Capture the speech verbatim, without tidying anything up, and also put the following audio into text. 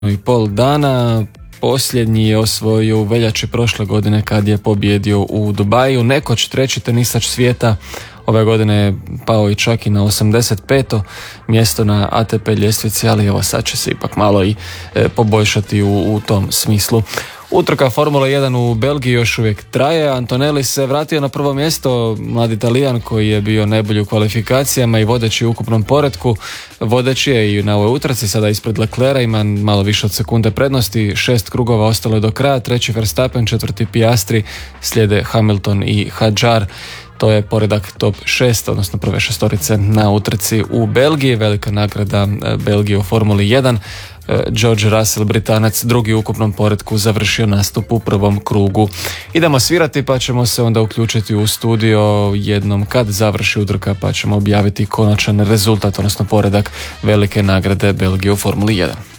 i pol dana. Posljednji je osvojio u veljači prošle godine kad je pobjedio u Dubaju. Nekoć treći tenisač svijeta, ove godine je pao i čak i na osamdeset peto mjesto na A T P ljestvici, ali evo sad će se ipak malo i e, poboljšati u, u tom smislu. Utrka Formula jedan u Belgiji još uvijek traje. Antonelli se vratio na prvo mjesto, mladi Talijan koji je bio najbolji u kvalifikacijama i vodeći u ukupnom poretku. Vodeći je i na ovoj utrci, sada ispred Leclerca, ima malo više od sekunde prednosti, šest krugova ostalo je do kraja, treći Verstappen, četvrti Piastri, slijede Hamilton i Hadjar. To je poredak top šest, odnosno prve šestorice na utrci u Belgiji. Velika nagrada Belgije u Formuli jedan. George Russell, Britanac, drugi u ukupnom poretku, završio nastup u prvom krugu. Idemo svirati pa ćemo se onda uključiti u studio jednom kad završi utrka, pa ćemo objaviti konačan rezultat, odnosno poredak velike nagrade Belgije u Formuli jedan.